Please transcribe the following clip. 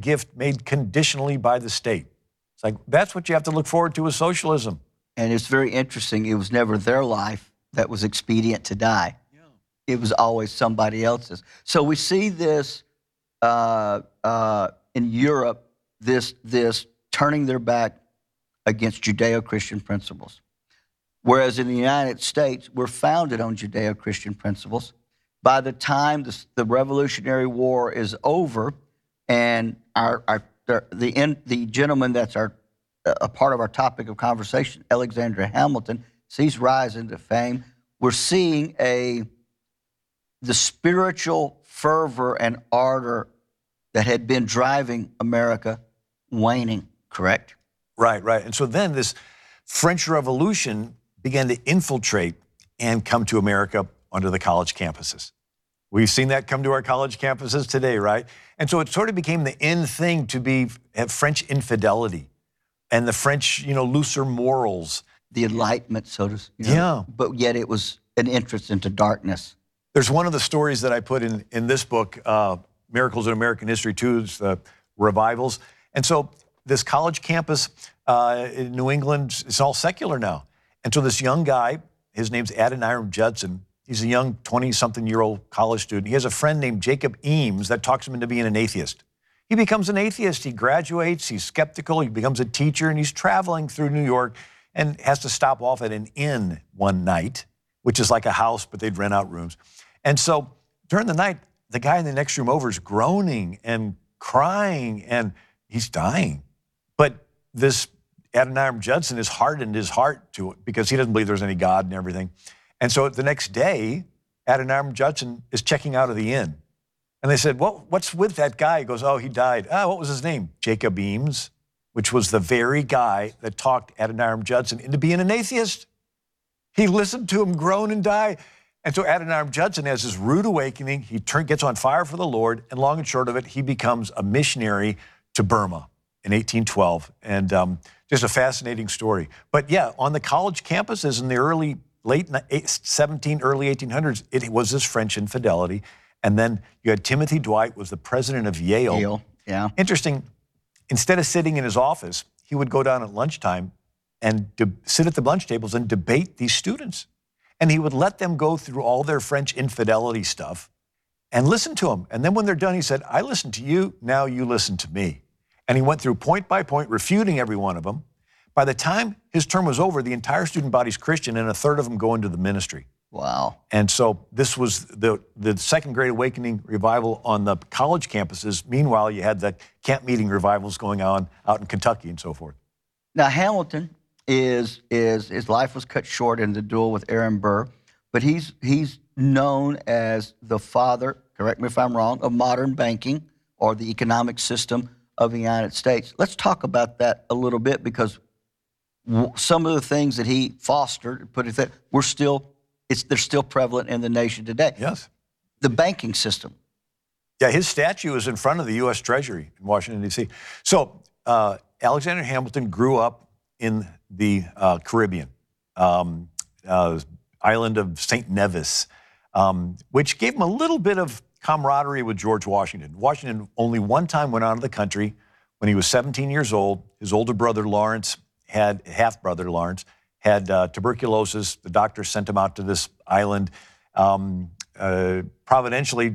gift made conditionally by the state. It's like, that's what you have to look forward to with socialism. And it's very interesting. It was never their life that was expedient to die. Yeah. It was always somebody else's. So we see this in Europe, this turning their back against Judeo-Christian principles. Whereas in the United States, we're founded on Judeo-Christian principles. By the time the Revolutionary War is over, and the gentleman that's a part of our topic of conversation, Alexander Hamilton, sees rise into fame, we're seeing the spiritual fervor and ardor that had been driving America waning, correct? Right, right. And so then this French Revolution began to infiltrate and come to America onto the college campuses. We've seen that come to our college campuses today, right? And so it sort of became the in thing to have French infidelity and the French, looser morals. The Enlightenment, so to speak. Yeah. But yet it was an entrance into darkness. There's one of the stories that I put in this book, Miracles in American History 2, the revivals. And so this college campus in New England, it's all secular now. And so this young guy, his name's Adoniram Judson. He's a young 20-something-year-old college student. He has a friend named Jacob Eames that talks him into being an atheist. He becomes an atheist. He graduates. He's skeptical. He becomes a teacher, and he's traveling through New York and has to stop off at an inn one night, which is like a house, but they'd rent out rooms. And so during the night, the guy in the next room over is groaning and crying, and he's dying. But this Adoniram Judson has hardened his heart to it because he doesn't believe there's any God and everything. And so the next day, Adoniram Judson is checking out of the inn. And they said, what's with that guy? He goes, oh, he died. What was his name? Jacob Eames, which was the very guy that talked Adoniram Judson into being an atheist. He listened to him groan and die. And so Adoniram Judson has this rude awakening. He gets on fire for the Lord. And long and short of it, he becomes a missionary to Burma in 1812. And just a fascinating story. But yeah, on the college campuses in the late 17, early 1800s, it was this French infidelity. And then you had Timothy Dwight was the president of Yale. Yale, yeah. Interesting, instead of sitting in his office, he would go down at lunchtime and sit at the lunch tables and debate these students. And he would let them go through all their French infidelity stuff and listen to them. And then when they're done, he said, I listened to you, now you listen to me. And he went through point by point, refuting every one of them. By the time his term was over, the entire student body's Christian, and a third of them go into the ministry. Wow. And so this was the Second Great Awakening revival on the college campuses. Meanwhile, you had the camp meeting revivals going on out in Kentucky and so forth. Now, Hamilton his life was cut short in the duel with Aaron Burr, but he's known as the father, correct me if I'm wrong, of modern banking or the economic system of the United States. Let's talk about that a little bit, because some of the things that he fostered, they're still prevalent in the nation today. Yes. The banking system. Yeah, his statue is in front of the U.S. Treasury in Washington, D.C. So Alexander Hamilton grew up in the Caribbean, island of St. Nevis, which gave him a little bit of camaraderie with George Washington. Washington only one time went out of the country when he was 17 years old. His older brother, half-brother Lawrence, had tuberculosis. The doctor sent him out to this island. Providentially,